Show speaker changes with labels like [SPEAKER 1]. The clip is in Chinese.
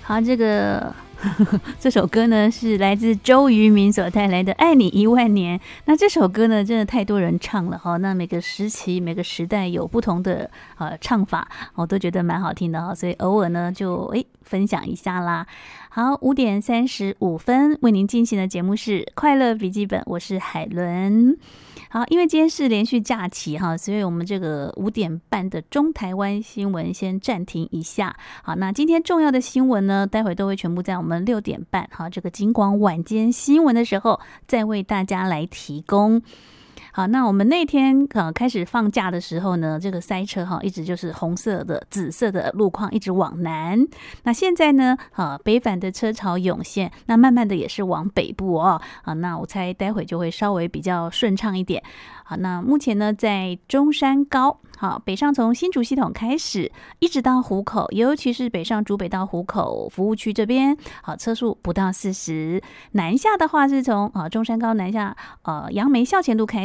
[SPEAKER 1] 好，这个这首歌呢是来自周渝民所带来的《爱你10000年》。那这首歌呢，真的太多人唱了哈。那每个时期、每个时代有不同的唱法，我都觉得蛮好听的哈。所以偶尔呢就分享一下啦。好，5点35分为您进行的节目是快乐笔记本，我是海伦。好，因为今天是连续假期哈，所以我们这个5点半的中台湾新闻先暂停一下。好，那今天重要的新闻呢，待会都会全部在我们6点半哈这个金广晚间新闻的时候再为大家来提供。好，那我们那天开始放假的时候呢，这个塞车一直就是红色的、紫色的路况一直往南。那现在呢，北返的车潮涌现，那慢慢的也是往北部那我猜待会就会稍微比较顺畅一点。好，那目前呢，在中山高，北上从新竹系统开始，一直到湖口，尤其是北上竹北到湖口服务区这边，车速不到40。南下的话是从中山高南下，杨梅校前路开始。